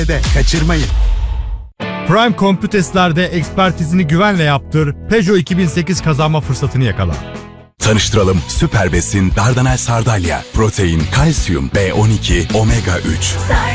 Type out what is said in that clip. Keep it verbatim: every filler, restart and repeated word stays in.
de kaçırmayın. Prime Computers'lerde ekspertizini güvenle yaptır, Peugeot iki bin sekiz kazanma fırsatını yakala. Tanıştıralım, Süper Besin, Dardanel Sardalya, protein, kalsiyum, B on iki, omega üç.